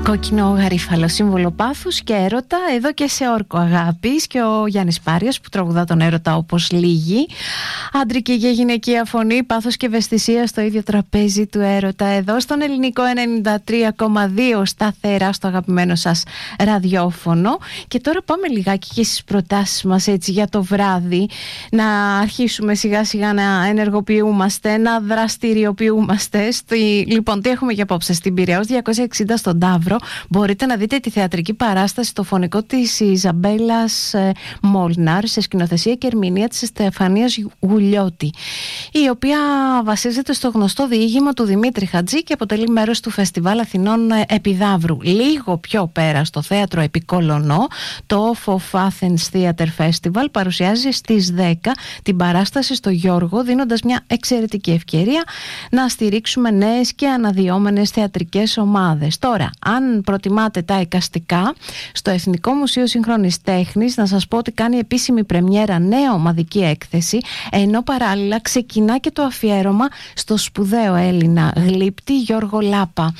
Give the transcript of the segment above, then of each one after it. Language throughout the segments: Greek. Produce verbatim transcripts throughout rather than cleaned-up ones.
Κόκκινο γαρίφαλο, σύμβολο πάθους και έρωτα, εδώ και σε όρκο αγάπης, και ο Γιάννης Πάριας που τραγουδά τον έρωτα όπως λίγοι. Άντρικη και γυναικεία φωνή, πάθος και ευαισθησία στο ίδιο τραπέζι του έρωτα, εδώ στον Ελληνικό ενενήντα τρία κόμμα δύο, σταθερά στο αγαπημένο σας ραδιόφωνο. Και τώρα πάμε λιγάκι και στις προτάσεις μας, έτσι, για το βράδυ, να αρχίσουμε σιγά σιγά να ενεργοποιούμαστε, να δραστηριοποιούμαστε. Στη... Λοιπόν, τι έχουμε για απόψε? Στην Πειραιώς διακόσια εξήντα στον Ταύρο μπορείτε να δείτε τη θεατρική παράσταση στο φωνικό της Ιζαμπέλας ε, Μόλναρ, σε σκηνοθεσία και ερμηνεία της Στεφανίας Γουλιώτη, η οποία βασίζεται στο γνωστό διήγημα του Δημήτρη Χατζή και αποτελεί μέρος του Φεστιβάλ Αθηνών Επιδαύρου. Λίγο πιο πέρα, στο θέατρο Επικολονό, το Off of Athens Theater Festival παρουσιάζει στις δέκα την παράσταση στο Γιώργο, δίνοντας μια εξαιρετική ευκαιρία να στηρίξουμε νέες και αναδυόμενες θεατρικές ομάδες. Τώρα, αν προτιμάτε τα εικαστικά, στο Εθνικό Μουσείο Σύγχρονης Τέχνης να σας πω ότι κάνει επίσημη πρεμιέρα νέα ομαδική έκθεση, ενώ παράλληλα ξεκινά και το αφιέρωμα στο σπουδαίο Έλληνα γλύπτη Γιώργο Λάπα.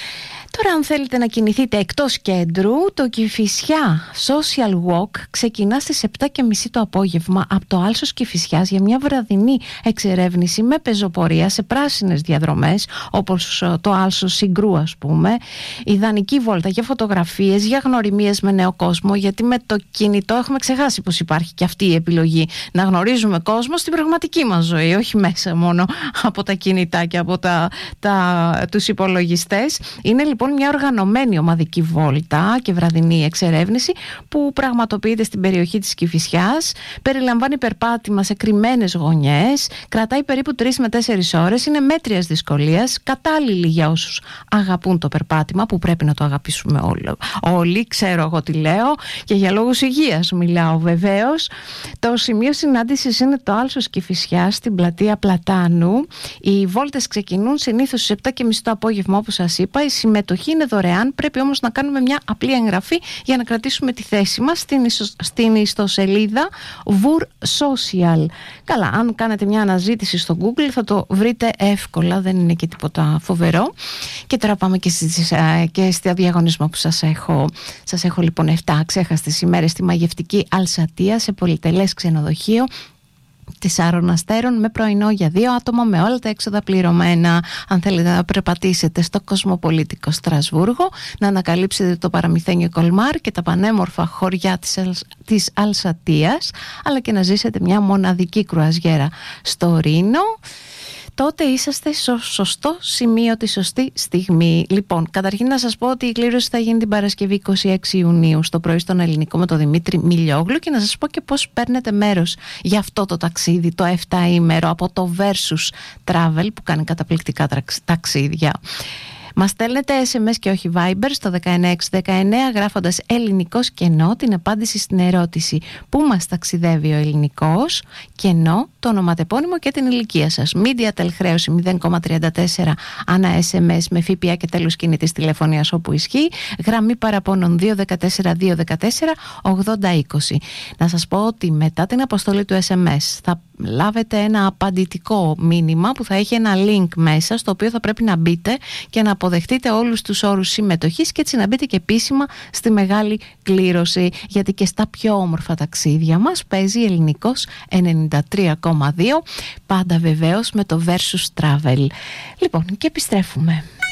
Τώρα, αν θέλετε να κινηθείτε εκτός κέντρου, το Κηφισιά Social Walk ξεκινά στις επτά και μισή το απόγευμα από το Άλσος Κηφισιάς για μια βραδινή εξερεύνηση με πεζοπορία σε πράσινες διαδρομές, όπως το Άλσος Συγκρού, ας πούμε. Ιδανική βόλτα για φωτογραφίες, για γνωριμίες με νέο κόσμο, γιατί με το κινητό έχουμε ξεχάσει πως υπάρχει και αυτή η επιλογή να γνωρίζουμε κόσμο στην πραγματική μας ζωή, όχι μέσα μόνο από τα κινητά και από τα, τα, τους υπολογιστές. Είναι λοιπόν μια οργανωμένη ομαδική βόλτα και βραδινή εξερεύνηση που πραγματοποιείται στην περιοχή της Κηφισιάς. Περιλαμβάνει περπάτημα σε κρυμμένες γωνιές, κρατάει περίπου τρεις με τέσσερις ώρες, είναι μέτριας δυσκολίας, κατάλληλη για όσους αγαπούν το περπάτημα, που πρέπει να το αγαπήσουμε όλοι, όλοι ξέρω εγώ τι λέω, και για λόγους υγείας μιλάω βεβαίως. Το σημείο συνάντησης είναι το Άλσος Κηφισιάς στην πλατεία Πλατάνου. Οι βόλτες ξεκινούν συνήθως στις επτά και μισή το απόγευμα, όπως σας είπα. Η συμμετοχή είναι δωρεάν, πρέπει όμως να κάνουμε μια απλή εγγραφή για να κρατήσουμε τη θέση μας στην, ισο... στην ιστοσελίδα Βουρ Social. Καλά, αν κάνετε μια αναζήτηση στο Google θα το βρείτε εύκολα, δεν είναι και τίποτα φοβερό. Και τώρα πάμε και, στις, και στο διαγωνισμό που σας έχω. Σας έχω λοιπόν επτά ξέχαστες ημέρες στη μαγευτική Αλσατία, σε πολυτελές ξενοδοχείο τεσσάρων αστέρων, με πρωινό για δύο άτομα, με όλα τα έξοδα πληρωμένα. Αν θέλετε να περπατήσετε στο κοσμοπολίτικο Στρασβούργο, να ανακαλύψετε το παραμυθένιο Κολμάρ και τα πανέμορφα χωριά της, της Αλσατίας, αλλά και να ζήσετε μια μοναδική κρουαζιέρα στο Ρήνο, τότε είσαστε στο σωστό σημείο τη σωστή στιγμή. Λοιπόν, καταρχήν να σας πω ότι η κλήρωση θα γίνει την Παρασκευή είκοσι έξι Ιουνίου στο πρωί στον Ελληνικό με τον Δημήτρη Μιλιόγλου, και να σας πω και πώς παίρνετε μέρος για αυτό το ταξίδι, το επτάήμερο από το Versus Travel, που κάνει καταπληκτικά ταξίδια. Μας στέλνετε ες εμ ες και όχι Viber στο δεκαεννιά έξι δεκαεννιά γράφοντας ελληνικός κενό την απάντηση στην ερώτηση πού μας ταξιδεύει ο ελληνικός, κενό, το ονοματεπώνυμο και την ηλικία σας. Media χρέωση μηδέν κόμμα τριάντα τέσσερα ανά ες εμ ες με ΦΠΑ και τέλος κινητής τηλεφωνίας όπου ισχύει. Γραμμή παραπώνων δύο ένα τέσσερα δύο ένα τέσσερα ογδόντα είκοσι. Να σας πω ότι μετά την αποστολή του ες εμ ες θα λάβετε ένα απαντητικό μήνυμα που θα έχει ένα link μέσα, στο οποίο θα πρέπει να μπείτε και να αποδεχτείτε όλους τους όρους συμμετοχής, και έτσι να μπείτε και επίσημα στη μεγάλη κλήρωση, γιατί και στα πιο όμορφα ταξίδια μας παίζει ελληνικός ενενήντα τρία κόμμα δύο, πάντα βεβαίως με το Versus Travel. Λοιπόν, και επιστρέφουμε.